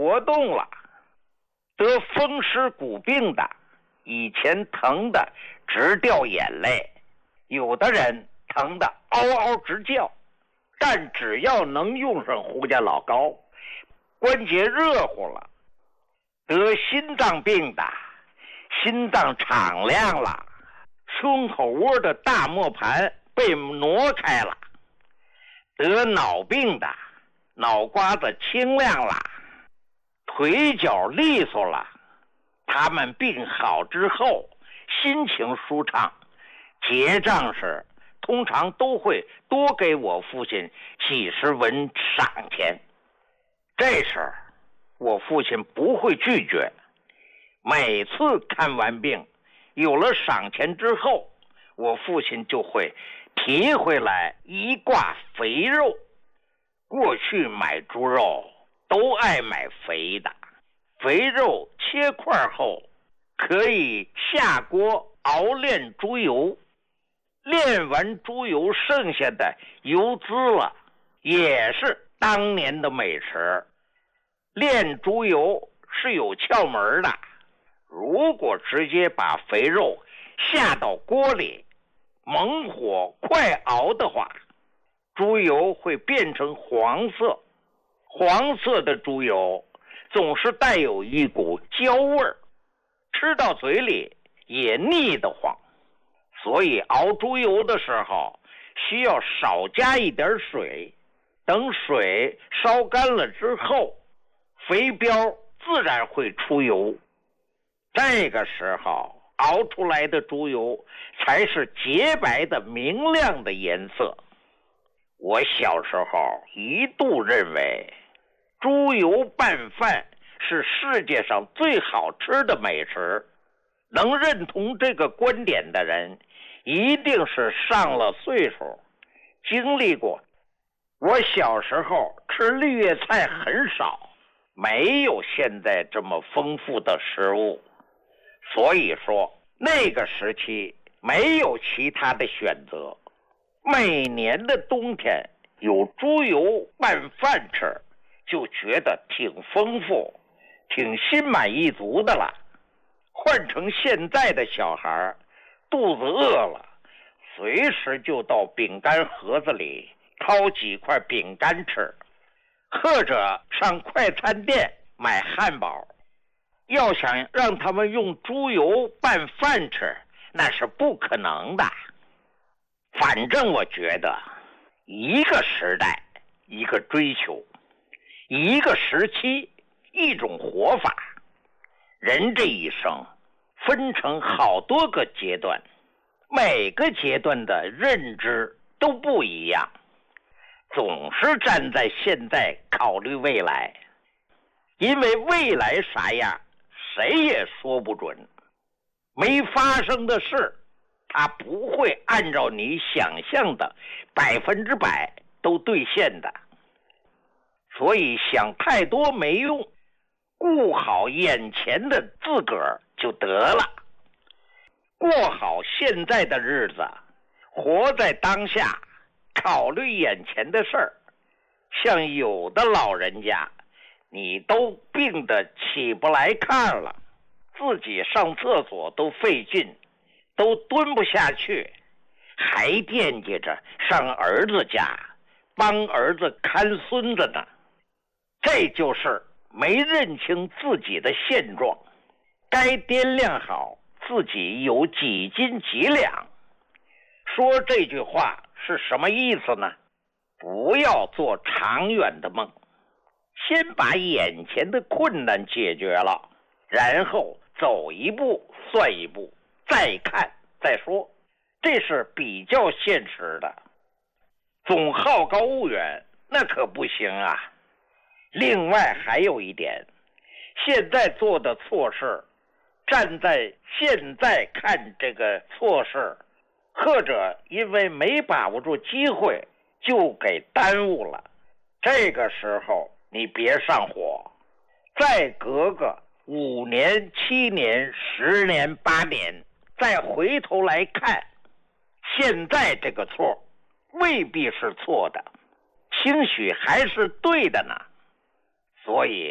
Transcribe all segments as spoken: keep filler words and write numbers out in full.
活动了。得风湿骨病的，以前疼的直掉眼泪，有的人疼得嗷嗷直叫，但只要能用上胡家老膏，关节热乎了。得心脏病的，心脏敞亮了，胸口窝的大磨盘被挪开了。得脑病的，脑瓜子清亮了，腿脚利索了。他们病好之后心情舒畅，结账时通常都会多给我父亲几十文赏钱。这时我父亲不会拒绝，每次看完病有了赏钱之后，我父亲就会提回来一挂肥肉。过去买猪肉都爱买肥的，肥肉切块后可以下锅熬炼猪油，炼完猪油剩下的油脂了，也是当年的美食。炼猪油是有窍门的，如果直接把肥肉下到锅里，猛火快熬的话，猪油会变成黄色，黄色的猪油总是带有一股焦味儿，吃到嘴里也腻得慌。所以熬猪油的时候需要少加一点水，等水烧干了之后，肥膘自然会出油，这个时候熬出来的猪油才是洁白的明亮的颜色。我小时候一度认为猪油拌饭是世界上最好吃的美食，能认同这个观点的人一定是上了岁数，经历过。我小时候吃绿叶菜很少，没有现在这么丰富的食物，所以说那个时期没有其他的选择，每年的冬天有猪油拌饭吃，就觉得挺丰富，挺心满意足的了。换成现在的小孩，肚子饿了，随时就到饼干盒子里掏几块饼干吃，或者上快餐店买汉堡。要想让他们用猪油拌饭吃，那是不可能的。反正我觉得一个时代一个追求，一个时期一种活法。人这一生分成好多个阶段，每个阶段的认知都不一样，总是站在现在考虑未来，因为未来啥样谁也说不准，没发生的事它不会按照你想象的百分之百都兑现的。所以想太多没用，顾好眼前的自个儿就得了，过好现在的日子，活在当下，考虑眼前的事儿。像有的老人家，你都病得起不来炕了，自己上厕所都费劲，都蹲不下去，还惦记着上儿子家帮儿子看孙子呢。这就是没认清自己的现状，该掂量好自己有几斤几两。说这句话是什么意思呢？不要做长远的梦，先把眼前的困难解决了，然后走一步算一步，再看再说，这是比较现实的。总好高骛远那可不行啊。另外还有一点，现在做的错事，站在现在看这个错事，或者因为没把握住机会就给耽误了，这个时候你别上火，再隔个五年七年十年八年再回头来看，现在这个错未必是错的，兴许还是对的呢。所以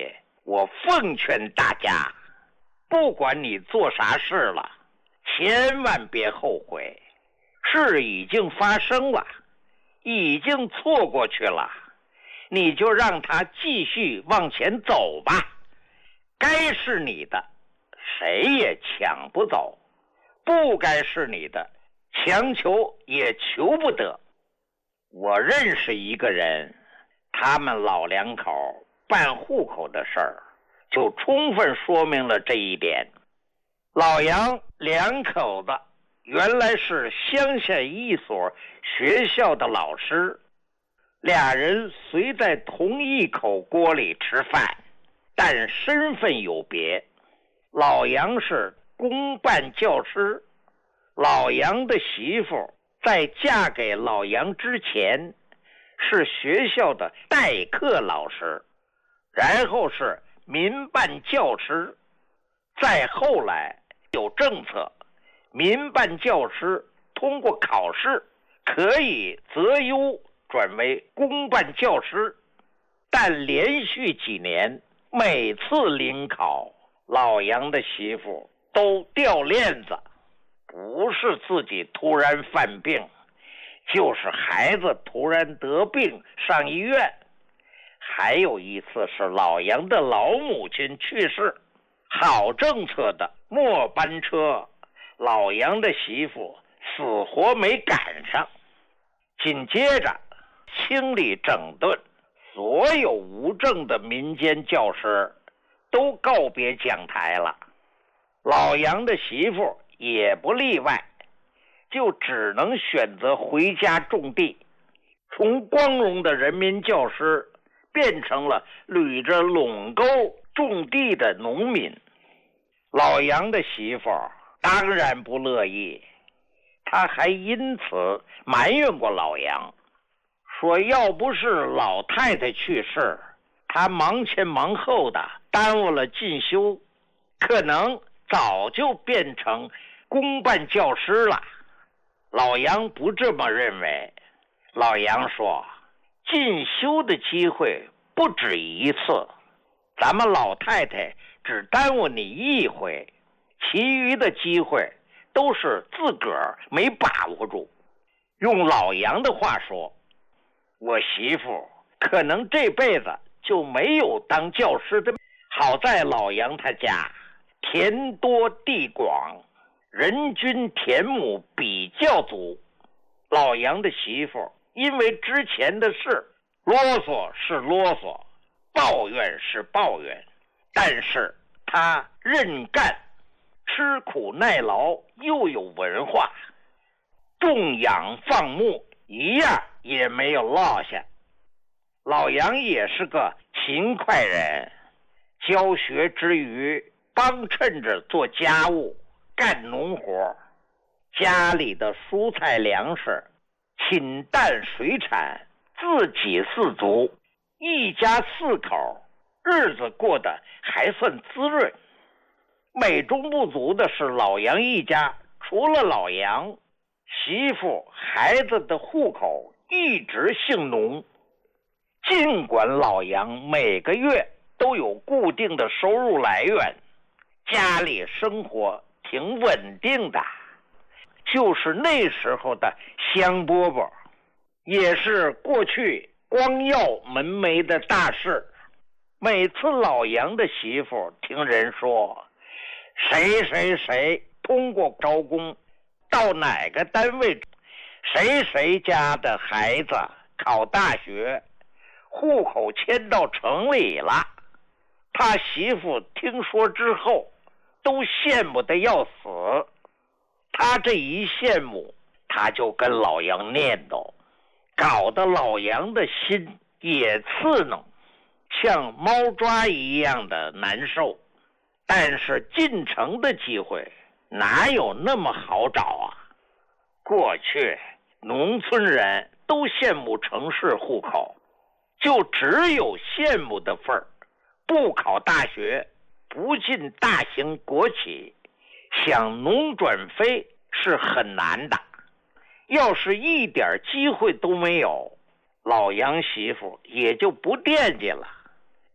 我奉劝大家，不管你做啥事了，千万别后悔。事已经发生了，已经错过去了，你就让它继续往前走吧。该是你的，谁也抢不走；不该是你的，强求也求不得。我认识一个人，他们老两口办户口的事儿，就充分说明了这一点。老杨两口子原来是乡下一所学校的老师，俩人虽在同一口锅里吃饭，但身份有别。老杨是公办教师，老杨的媳妇在嫁给老杨之前是学校的代课老师，然后是民办教师，再后来有政策，民办教师通过考试可以择优转为公办教师，但连续几年每次临考，老杨的媳妇都掉链子，不是自己突然犯病，就是孩子突然得病上医院。还有一次是老杨的老母亲去世，好政策的末班车，老杨的媳妇死活没赶上。紧接着清理整顿，所有无证的民间教师都告别讲台了，老杨的媳妇也不例外，就只能选择回家种地，从光荣的人民教师变成了捋着垄沟种地的农民。老杨的媳妇当然不乐意，他还因此埋怨过老杨，说要不是老太太去世，他忙前忙后的耽误了进修，可能早就变成公办教师了。老杨不这么认为，老杨说进修的机会不止一次，咱们老太太只耽误你一回，其余的机会都是自个儿没把握住。用老杨的话说，我媳妇可能这辈子就没有当教师的。好在老杨他家田多地广，人均田亩比较足。老杨的媳妇因为之前的事啰嗦是啰嗦，抱怨是抱怨，但是他认干，吃苦耐劳，又有文化，种养放牧一样也没有落下。老杨也是个勤快人，教学之余帮衬着做家务，干农活，家里的蔬菜粮食禽蛋水产自给自足，一家四口日子过得还算滋润。美中不足的是，老杨一家除了老杨，媳妇孩子的户口一直姓农。尽管老杨每个月都有固定的收入来源，家里生活挺稳定的，就是那时候的香饽饽，也是过去光耀门楣的大事。每次老杨的媳妇听人说谁谁谁通过招工到哪个单位，谁谁家的孩子考大学，户口迁到城里了，他媳妇听说之后都羡慕得要死。他这一羡慕，他就跟老杨念叨，搞得老杨的心也刺挠，像猫抓一样的难受。但是进城的机会哪有那么好找啊？过去农村人都羡慕城市户口，就只有羡慕的份儿，不考大学，不进大型国企，想农转非是很难的。要是一点机会都没有，老杨媳妇也就不惦记了。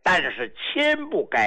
但是千不该